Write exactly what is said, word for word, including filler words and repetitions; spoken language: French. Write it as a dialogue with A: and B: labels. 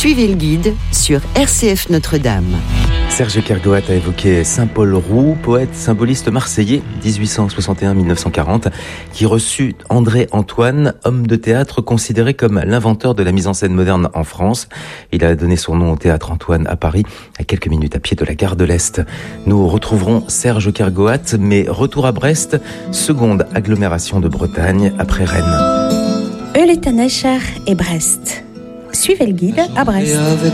A: Suivez le guide sur R C F Notre-Dame.
B: Serge Kergoat a évoqué Saint-Paul Roux, poète symboliste marseillais dix-huit cent soixante et un à mille neuf cent quarante, qui reçut André Antoine, homme de théâtre considéré comme l'inventeur de la mise en scène moderne en France. Il a donné son nom au théâtre Antoine à Paris, à quelques minutes à pied de la gare de l'Est. Nous retrouverons Serge Kergoat, mais retour à Brest, seconde agglomération de Bretagne après Rennes.
C: Euletenecher et Brest. Suivez le guide à Brest.